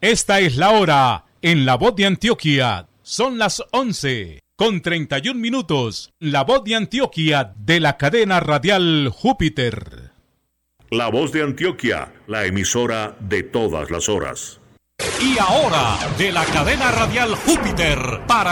Esta es la hora en La Voz de Antioquia. Son las 11:31. La Voz de Antioquia de la cadena radial Júpiter. La Voz de Antioquia, la emisora de todas las horas. Y ahora, de la cadena radial Júpiter, para